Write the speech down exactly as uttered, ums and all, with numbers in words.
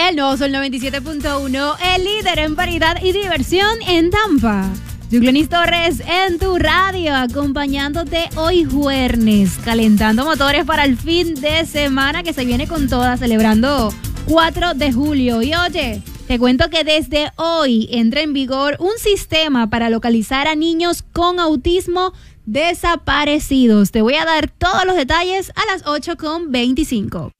El nuevo Sol noventa y siete punto uno, el líder en variedad y diversión en Tampa. Yuclenis Torres en tu radio, acompañándote hoy jueves, calentando motores para el fin de semana que se viene con toda, celebrando cuatro de julio. Y oye, te cuento que desde hoy entra en vigor un sistema para localizar a niños con autismo desaparecidos. Te voy a dar todos los detalles a las ocho con veinticinco.